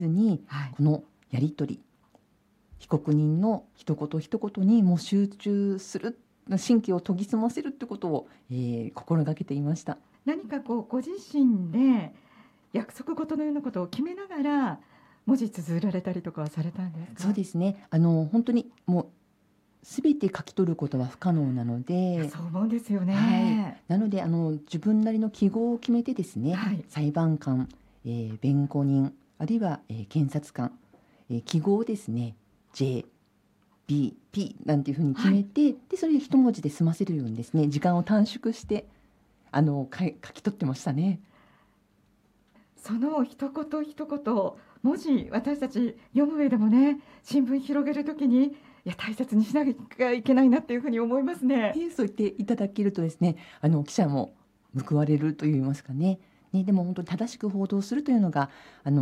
に、 はい、 このやり取り、被告人の一言一言にもう集中する、神経を研ぎ澄ませるってことを、心がけていました。 何かこうご自身で約束事のようなことを決めながら文字綴られたりとかはされたんですか？ そうですね。本当にもう全て書き取ることは不可能なのいや、 で、 そう思うんですよはい。 ね。 なので自分なりの記号を決めてですね、 はい、 裁判官、弁護人、あるいは、検察官、記号をですね、J、B、P なんていうふうに決はい。 めて、でそれで一文字で済ませるようにですね、時間を短縮して書き取ってましたね。 その一言一言文字、私たち読む上でもね、新聞広げるときに大切にしなきゃいけないなっていうふうに思いますね。 そう言っていただけるとですね、記者も報われるといいますかね。でも本当に正しく報道するというのが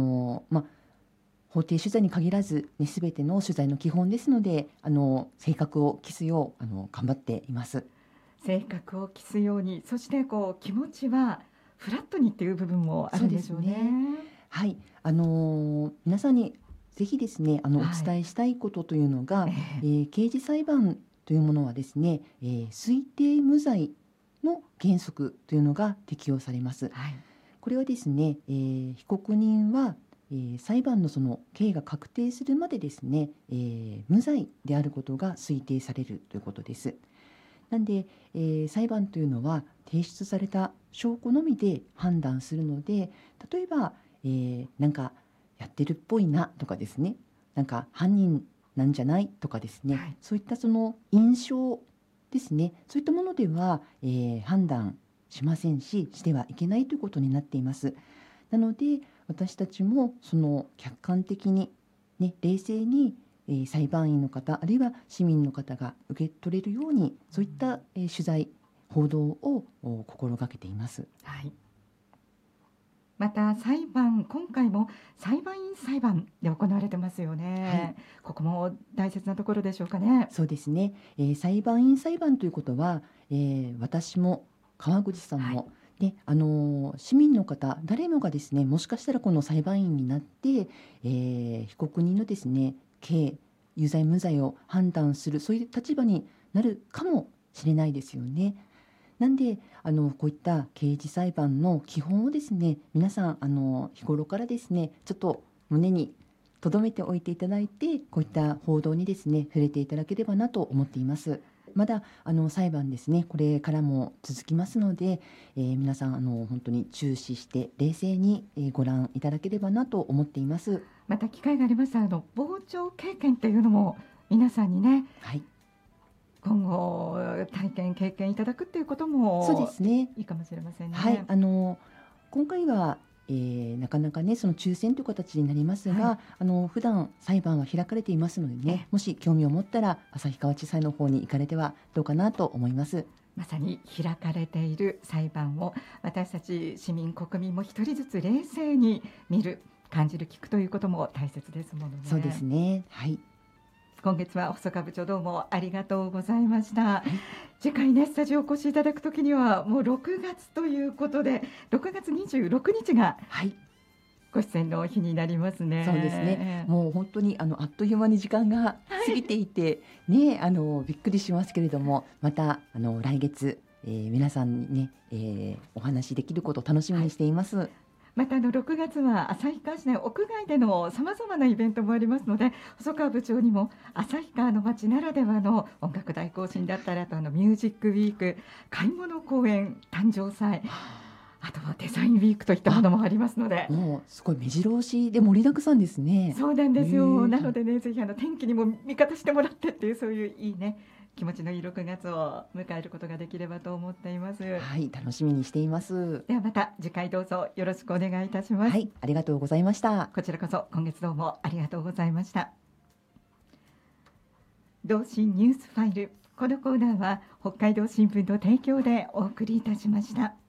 法廷取材に限らず、ね、全ての取材の基本ですので、正確を期すよう頑張っています。 性格を期すように、そしてこう気持ちはフラットにっていう部分もあるんでしょうね。 そうですね。はい、皆さんにぜひですね、おはい、 伝えしたいことというのが、 え刑事裁判というものはですね、推定無罪の原則というのが適用されます。 はい、 これはですね、被告人は、裁判のその刑が確定するまでですね、無罪であることが推定されるということです。なんで、裁判というのは提出された証拠のみで判断するので、例えば、なんかやってるっぽいなとかですね、なんか犯人なんじゃないとかですね、 はい、 そういったその印象ですね、そういったものでは、判断しませんし、してはいけないということになっています。なので私たちもその客観的に、ね、冷静に裁判員の方、あるいは市民の方が受け取れるように、そういった、取材報道を心がけています。 はい。また裁判、今回も裁判員裁判で行われてますよはい、 ね。ここも大切なところでしょうかね。 そうですね、裁判員裁判ということは、私も川口さんはい、 も、で市民の方誰もがですね、もしかしたらこの裁判員になって、被告人のですね、有罪無罪を判断する、そういう立場になるかもしれないですよね。なんでこういった刑事裁判の基本をですね、皆さん日頃からですね、ちょっと胸に留めておいていただいて、こういった報道にですね、触れていただければなと思っています。まだ裁判ですね、これからも続きますので、皆さん本当に注視して冷静に、ご覧いただければなと思っています。 また機会がありましたら傍聴経験っていうのも皆さんにね、 はい、 今後体験経験いただくっていうことそうでもすね。 いいかもしれませんね。 はい、今回は、なかなかね、その抽選という形になりますが、 はい、 普段裁判は開かれていますのでね、もし興味を持ったら旭川地裁の方に行かれてはどうかなと思います。 まさに開かれている裁判を私たち市民国民も一人ずつ冷静に見る、感じる、聞くということも大切ですものね。 そうですね。はい。 今月は細川部長、どうもありがとうございました。 はい。 次回ね、スタジオお越しいただくときにはもう6月ということで、6月26日がはい。 ご出演の日になりますね。 そうですね。もう本当にあっという間に時間が過ぎていて、ね、びっくりしますけれども、また来月、皆さんにね、お話しできることを楽しみにしています。 また6月は旭川市内屋外でのさまざまなイベントもありますので、細川部長にも旭川の街ならではの音楽大行進だったり、あとミュージックウィーク、買い物公園誕生祭、あとはデザインウィークといったものもありますので、 もうすごい目白押しで盛りだくさんですね。 そうなんですよ。 へーなのでね、ぜひ天気にも味方してもらってっていう、そういういいね、気持ちのいい6月を迎えることができればと思っています。 はい、楽しみにしています。 ではまた次回どうぞよろしくお願いいたします。 はい、ありがとうございました。 こちらこそ今月どうもありがとうございました。同心ニュースファイル、このコーナーは北海道新聞の提供でお送りいたしました。